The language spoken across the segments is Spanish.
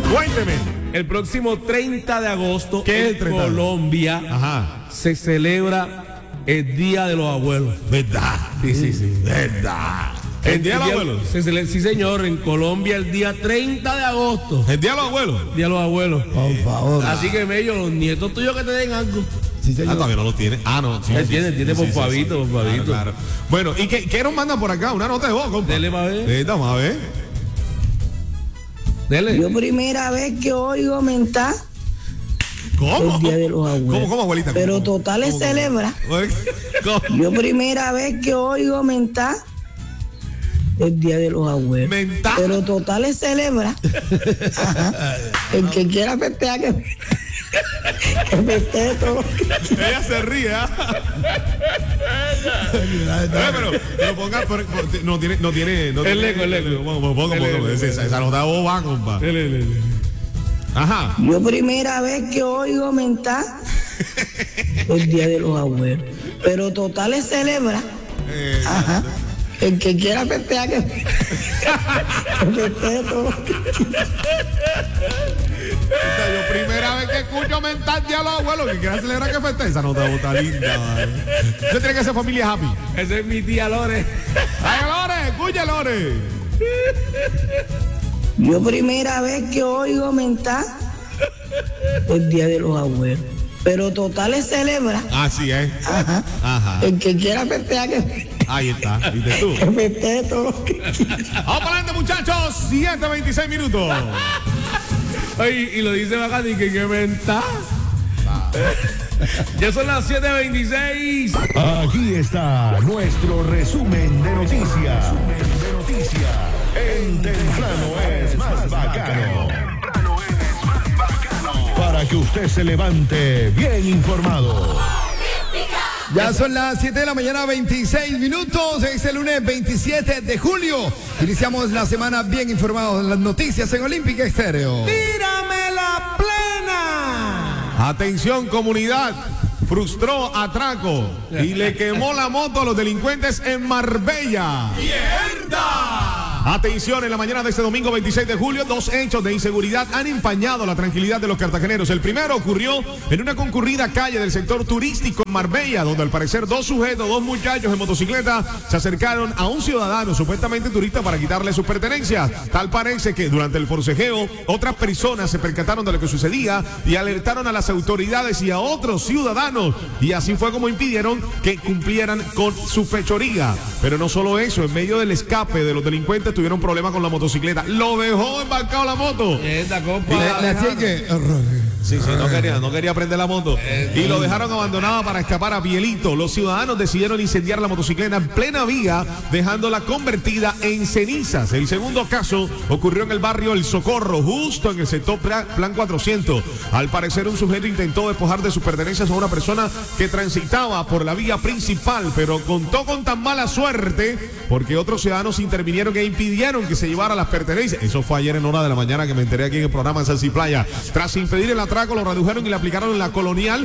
Cuénteme. El próximo 30 de agosto ¿Qué es el en 30? Colombia Ajá. se celebra el Día de los Abuelos. ¿Verdad? Sí. ¿Verdad? ¿El Día de los Abuelos? Sí, señor, en Colombia el día 30 de agosto. ¿El Día de los Abuelos? Día de los Abueos. Por favor. Así que, Mello, los nietos tuyos que te den algo. Sí, señor. Todavía no lo tiene. No. Sí, Él tiene por favito, por favito. Claro. Bueno, ¿y qué nos mandan por acá? Una nota de voz, compa. Dele, pa' ver. Vamos a ver. Dele. Yo primera vez que oigo mentar ¿Cómo? el Día de los Abuelos. ¿Cómo, abuelita? Pero ¿Cómo? Totales ¿Cómo? celebra. ¿Cómo? Yo primera vez que oigo mentar el Día de los Abuelos. Mentar. Pero Totales celebra. Ajá. El que quiera festejar que festeje todo. Ella se ríe, ¿ah? Pero ponga, no tiene. El eco. Pongo. Esa nota de voz va, compa. Dele. Ajá. Yo primera vez que oigo mentar el Día de los Abuelos. Pero Totales celebra. Ajá. El que quiera festejar que festeje todo. Yo primera vez que escucho mentar ya a los abuelos que quieran celebrar que festeje. Esa nota de voz está linda, ¿vale? Usted tiene que ser familia happy. Esa es mi tía Lore. ¡Ay, Lore! ¡Escucha, Lore! Yo primera vez que oigo mentar el Día de los Abuelos. Pero Totales celebra. Así es. Ajá. El que quiera festejar que Ahí está. ¿Viste tú? festeje todo. Vamos para adelante, muchachos. 7:26 minutos. Ay, y lo dice Bacati que menta. Ya son las 7:26. Aquí está nuestro resumen de noticias. En Temprano es más bacano. Para que usted se levante bien informado. Ya son las 7 de la mañana, 26 minutos. Es el lunes 27 de julio. Iniciamos la semana bien informados en las noticias en Olímpica Estéreo. ¡Tírame la plena! Atención, comunidad. Frustró atraco y le quemó la moto a los delincuentes en Marbella. ¡Mierda! Atención, en la mañana de este domingo 26 de julio, 2 hechos de inseguridad han empañado la tranquilidad de los cartageneros. El primero ocurrió en una concurrida calle del sector turístico en Marbella, donde al parecer 2 muchachos en motocicleta, se acercaron a un ciudadano supuestamente turista para quitarle sus pertenencias. Tal parece que durante el forcejeo, otras personas se percataron de lo que sucedía y alertaron a las autoridades y a otros ciudadanos. Y así fue como impidieron que cumplieran con su fechoría. Pero no solo eso, en medio del escape de los delincuentes tuvieron problemas con la motocicleta. Lo dejó embarcado la moto. Esta compa. Le hacía que... Sí, no quería prender la moto. Y lo dejaron abandonado para escapar a Bielito. Los ciudadanos decidieron incendiar la motocicleta en plena vía, dejándola convertida en cenizas. El segundo caso ocurrió en el barrio El Socorro, justo en el sector Plan 400. Al parecer, un sujeto intentó despojar de sus pertenencias a una persona que transitaba por la vía principal, pero contó con tan mala suerte porque otros ciudadanos intervinieron e impidieron que se llevara las pertenencias. Eso fue ayer en hora de la mañana que me enteré aquí en el programa en Salsi Playa. Tras impedir el atraco, lo redujeron y le aplicaron en la colonial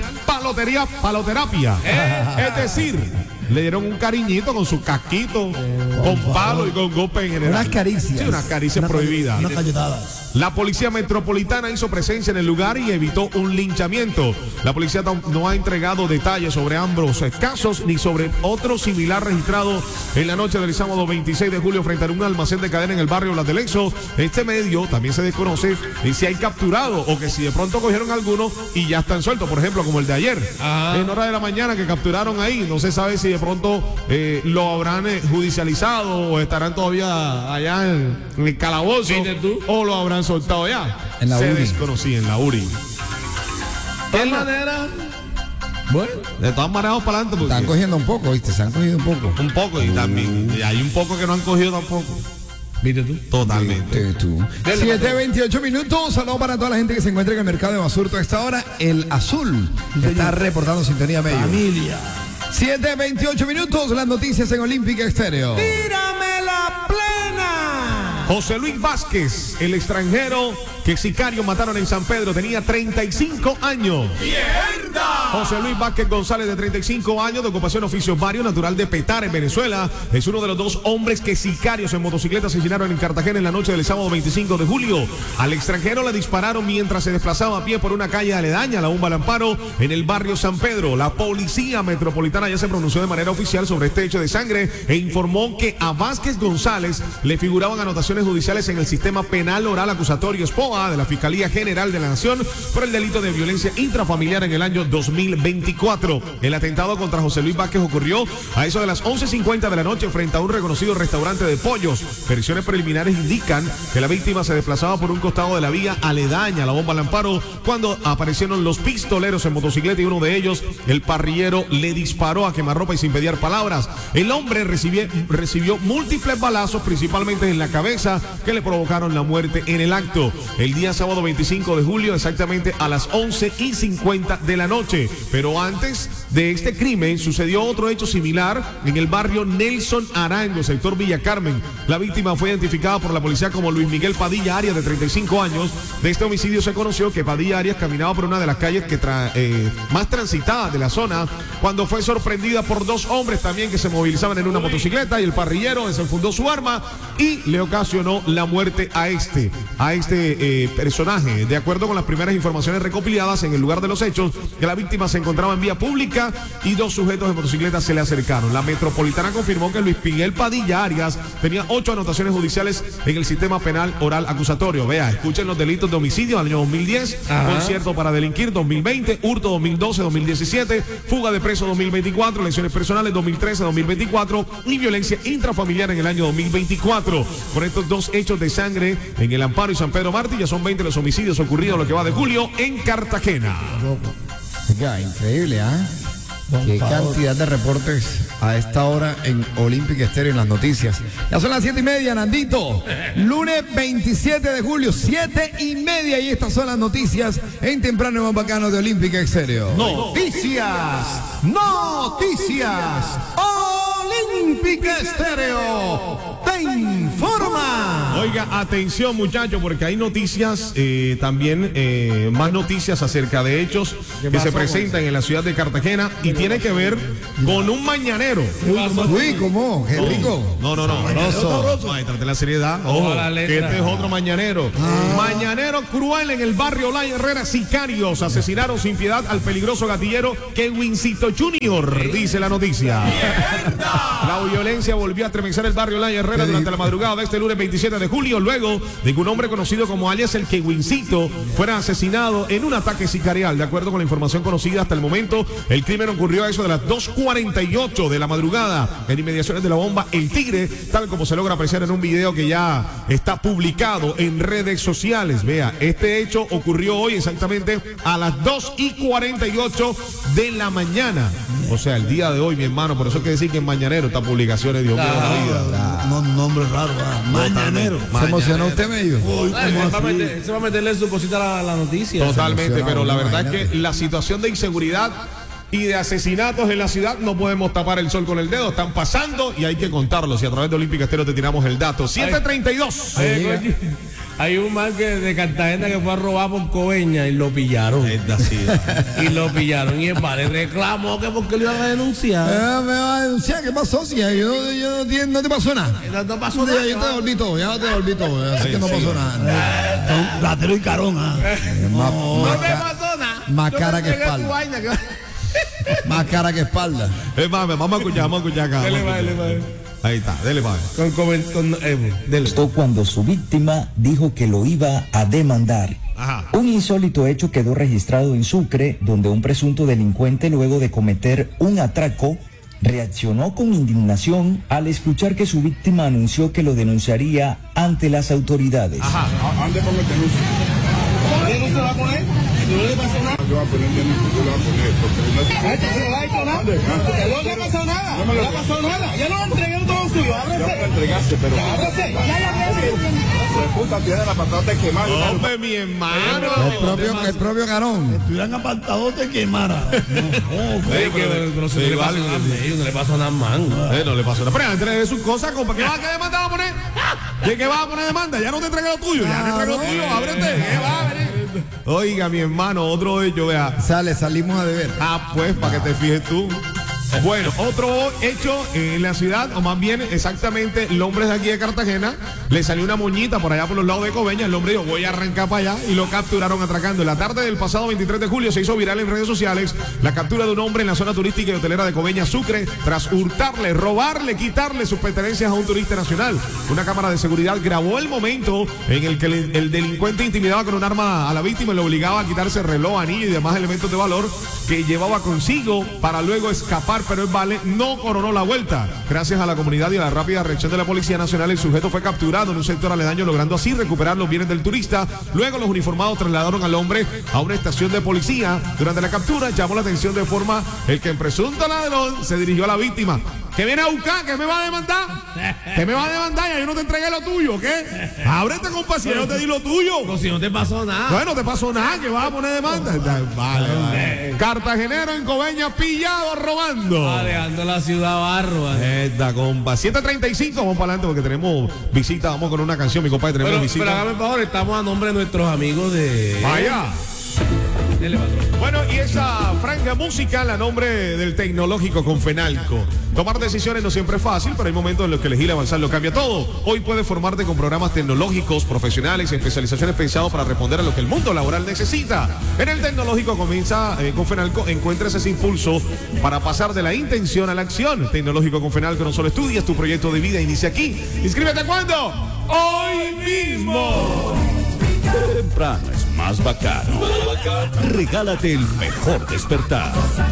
paloterapia. Es decir, le dieron un cariñito con su casquito, con palo y con golpe en general. Unas caricias. Sí, unas caricias prohibidas. Unas cachetadas. La policía metropolitana hizo presencia en el lugar y evitó un linchamiento. La policía no ha entregado detalles sobre ambos casos ni sobre otro similar registrado en la noche del sábado 26 de julio frente a un almacén de cadena en el barrio Las del Exo. Este medio también se desconoce si hay capturado o que si de pronto cogieron algunos y ya están sueltos, por ejemplo, como el de ayer. En hora de la mañana que capturaron ahí, no se sabe si de pronto lo habrán judicializado o estarán todavía allá en el calabozo o lo habrán soltado ya. En la se URI. desconocía en la URI. De todas maneras, bueno, De todas maneras, vamos para adelante. Están cogiendo un poco, ¿viste? Se han cogido un poco. Un poco y también. Y hay un poco que no han cogido tampoco. ¿viste tú? Totalmente. Tú. 7:28 minutos. Saludos para toda la gente que se encuentra en el mercado de Basurto a esta hora. El Azul está reportando sintonía medio. Familia. 7:28 minutos. Las noticias en Olímpica Estéreo. ¡Tírame la plena! José Luis Vázquez, el extranjero, que sicarios mataron en San Pedro. Tenía 35 años. ¡Mierda! José Luis Vázquez González, de 35 años, de ocupación oficio vario, natural de Petare, en Venezuela. Es uno de los 2 hombres que sicarios en motocicleta asesinaron en Cartagena en la noche del sábado 25 de julio. Al extranjero le dispararon mientras se desplazaba a pie por una calle aledaña a la Bomba Lamparo en el barrio San Pedro. La policía metropolitana ya se pronunció de manera oficial sobre este hecho de sangre e informó que a Vázquez González le figuraban anotaciones judiciales en el sistema penal oral acusatorio SPOA de la Fiscalía General de la Nación por el delito de violencia intrafamiliar en el año 2024. El atentado contra José Luis Vázquez ocurrió a eso de las 11:50 de la noche frente a un reconocido restaurante de pollos. Versiones preliminares indican que la víctima se desplazaba por un costado de la vía aledaña a la Bomba Lamparo cuando aparecieron los pistoleros en motocicleta y uno de ellos, el parrillero, le disparó a quemarropa y sin pedir palabras. El hombre recibió múltiples balazos, principalmente en la cabeza, que le provocaron la muerte en el acto. El día sábado 25 de julio, exactamente a las 11:50 de la noche. Pero antes de este crimen sucedió otro hecho similar en el barrio Nelson Arango, sector Villa Carmen. La víctima fue identificada por la policía como Luis Miguel Padilla Arias, de 35 años. De este homicidio se conoció que Padilla Arias caminaba por una de las calles más transitadas de la zona cuando fue sorprendida por 2 hombres también que se movilizaban en una motocicleta, y el parrillero desenfundó su arma y le ocasionó la muerte a este personaje. De acuerdo con las primeras informaciones recopiladas en el lugar de los hechos, que la víctima se encontraba en vía pública y 2 sujetos de motocicleta se le acercaron. La metropolitana confirmó que Luis Miguel Padilla Arias tenía 8 anotaciones judiciales en el sistema penal oral acusatorio. Vea, escuchen los delitos de homicidio año 2010, concierto para delinquir 2020, hurto 2012, 2017, fuga de preso 2024, lesiones personales 2013, 2024 y violencia intrafamiliar en el año 2024. Por estos 2 hechos de sangre en el Amparo y San Pedro Mártir, ya son 20 los homicidios ocurridos lo que va de julio en Cartagena. Oiga, increíble, ¿ah? Qué cantidad de reportes a esta hora en Olímpica Estéreo en las noticias. Ya son las 7:30, Nandito. Lunes 27 de julio, 7:30. Y estas son las noticias en temprano y más bacano de Olímpica Estéreo. Noticias. Olímpica Estéreo te informa. Oiga, atención muchachos, porque hay noticias, también más noticias acerca de hechos que se presentan en la ciudad de Cartagena y tiene que ver con un mañanero. Uy, ¿cómo? Qué rico. No. Ay, trate la seriedad. Ojo, que este es otro mañanero. Mañanero cruel en el barrio Olay Herrera. Sicarios asesinaron sin piedad al peligroso gatillero Kewincito Jr., dice la noticia. La violencia volvió a estremecer el barrio Olay Herrera durante la madrugada de este lunes 27 de julio, luego de que un hombre conocido como alias el Kewincito fuera asesinado en un ataque sicarial. De acuerdo con la información conocida hasta el momento, el crimen ocurrió a eso de las 2:48 de la madrugada en inmediaciones de la bomba El Tigre, tal como se logra apreciar en un video que ya está publicado en redes sociales. Vea, este hecho ocurrió hoy exactamente a las 2:48 de la mañana. O sea, el día de hoy, mi hermano, por eso hay que decir que en Mañanero estas publicaciones, Dios mío, la vida. Nombre raro, Mañanero. ¿Se emocionó usted, medio? Se va a meterle su cosita a la noticia. Totalmente, pero la verdad es que la situación de inseguridad y de asesinatos en la ciudad no podemos tapar el sol con el dedo, están pasando y hay que contarlos, y a través de Olímpica Estéreo te tiramos el dato. 7:32. Hay un man de Cartagena que fue a robar por Coveña y lo pillaron. Y lo pillaron. Y el padre reclamó que porque le iban a denunciar. Me va a denunciar. ¿Qué pasó? Si no te pasó nada. No pasó nada. Ya te devolví todo, así que no pasó nada. Son ratero y carón. No te pasó nada. Más cara que espalda. Más cara que espalda. Vamos a escuchar acá. Ahí está, dele padre. Esto cuando su víctima dijo que lo iba a demandar. Ajá. Un insólito hecho quedó registrado en Sucre, donde un presunto delincuente, luego de cometer un atraco, reaccionó con indignación al escuchar que su víctima anunció que lo denunciaría ante las autoridades. Ajá. Ande con el denuncio. ¿Qué no se va a poner? ¿No le pasó nada? Yo voy a poner, yo no lo voy a poner, porque no ¿A este no le ha hecho nada? No le ha pasado nada. No le ha pasado nada. Ya lo entregué todo suyo. Ábrese. me entregaste, pero Ábrese. puta tiene la patada de quemar. Hombre, mi hermano. El propio Carón. Estuvieran apartados de quemara. Ey, pero si no le pasó nada, no le pasó nada, man. No le pasó nada. Pero entre sus cosas, compa, ¿qué demanda va a poner? ¿Qué vas a poner demanda? Ya no te entregué lo tuyo, ya te entregué lo tuyo, ábrete. ¿Qué va, Oiga, mi hermano, otro de ellos, vea. Salimos a deber. Pues, para que te fijes tú. Bueno, otro hecho en la ciudad, o más bien exactamente, el hombre de aquí de Cartagena, le salió una moñita por allá por los lados de Coveñas, el hombre dijo, voy a arrancar para allá, y lo capturaron atracando. En la tarde del pasado 23 de julio se hizo viral en redes sociales la captura de un hombre en la zona turística y hotelera de Coveñas, Sucre, tras hurtarle, robarle, quitarle sus pertenencias a un turista nacional. Una cámara de seguridad grabó el momento en el que el delincuente intimidaba con un arma a la víctima y lo obligaba a quitarse reloj, anillo y demás elementos de valor que llevaba consigo para luego escapar, pero el vale no coronó la vuelta. Gracias a la comunidad y a la rápida reacción de la Policía Nacional, el sujeto fue capturado en un sector aledaño, logrando así recuperar los bienes del turista. Luego los uniformados trasladaron al hombre a una estación de policía. Durante la captura llamó la atención de forma el que en presunto ladrón se dirigió a la víctima. ¿Qué viene a buscar? ¿Qué me va a demandar? ¿Qué me va a demandar? Ya yo no te entregué lo tuyo, ¿qué? Ábrete, compa, si yo no te di lo tuyo. No, si no te pasó nada. Bueno, no te pasó nada, que vas a poner demanda. Vale. Cartagenero en Coveñas pillado robando. Dejando la ciudad barro. Esta, compa. 7:35, vamos para adelante porque tenemos visita. Vamos con una canción, mi compadre, tenemos visita. Pero hágame el favor, estamos a nombre de nuestros amigos de... Vaya. Dele, patrón. Bueno, y esa franja musical a nombre del Tecnológico con Fenalco. Tomar decisiones no siempre es fácil, pero hay momentos en los que elegir avanzar lo cambia todo. Hoy puedes formarte con programas tecnológicos, profesionales y especializaciones pensados para responder a lo que el mundo laboral necesita. En el Tecnológico comienza con Fenalco, encuentras ese impulso para pasar de la intención a la acción. Tecnológico con Fenalco, no solo estudias, tu proyecto de vida inicia aquí. ¿Inscríbete cuándo? ¡Hoy mismo! Temprano es más bacano. Regálate el mejor despertar.